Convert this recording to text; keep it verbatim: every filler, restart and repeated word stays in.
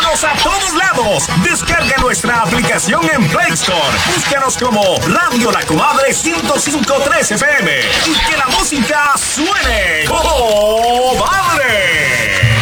Bienvenidos a todos lados. Descarga nuestra aplicación en Play Store. Búscanos como Radio La Comadre ciento cinco punto tres F M y que la música